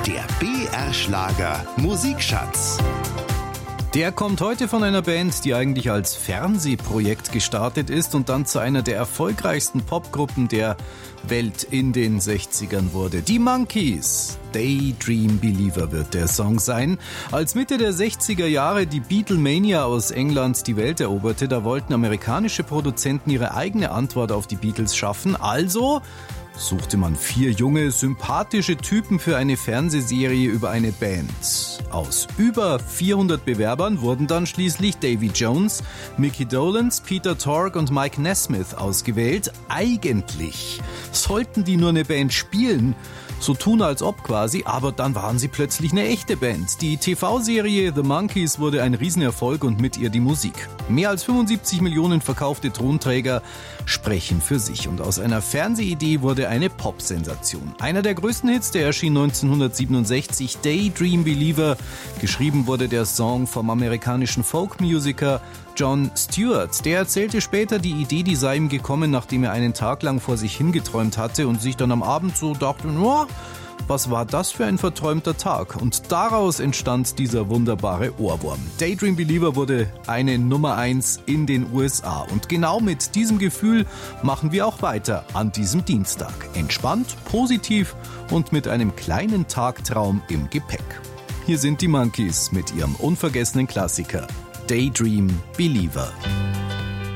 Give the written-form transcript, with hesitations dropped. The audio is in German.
Der BR-Schlager Musikschatz. Der kommt heute von einer Band, die eigentlich als Fernsehprojekt gestartet ist und dann zu einer der erfolgreichsten Popgruppen der Welt in den 60ern wurde. Die Monkees. Daydream Believer wird der Song sein. Als Mitte der 60er Jahre die Beatlemania aus England die Welt eroberte, da wollten amerikanische Produzenten ihre eigene Antwort auf die Beatles schaffen. Also suchte man 4 junge, sympathische Typen für eine Fernsehserie über eine Band. Aus über 400 Bewerbern wurden dann schließlich Davy Jones, Mickey Dolenz, Peter Tork und Mike Nesmith ausgewählt. Eigentlich sollten die nur eine Band spielen, so tun als ob quasi, aber dann waren sie plötzlich eine echte Band. Die TV-Serie The Monkees wurde ein Riesenerfolg und mit ihr die Musik. Mehr als 75 Millionen verkaufte Tonträger sprechen für sich und aus einer Fernsehidee wurde eine Pop-Sensation. Einer der größten Hits, der erschien 1967, Daydream Believer. Geschrieben wurde der Song vom amerikanischen Folk-Musiker Jon Stewart. Der erzählte später, die Idee, die sei ihm gekommen, nachdem er einen Tag lang vor sich hingeträumt hatte und sich dann am Abend so dachte, was war das für ein verträumter Tag? Und daraus entstand dieser wunderbare Ohrwurm. Daydream Believer wurde eine Nummer 1 in den USA. Und genau mit diesem Gefühl machen wir auch weiter an diesem Dienstag. Entspannt, positiv und mit einem kleinen Tagtraum im Gepäck. Hier sind die Monkees mit ihrem unvergessenen Klassiker Daydream Believer.